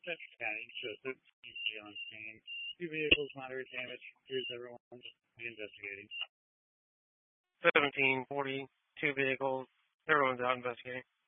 Central County, Joseph, PC on scene. Two vehicles, moderate damage. Here's everyone investigating. 1740, two vehicles. Everyone's out investigating.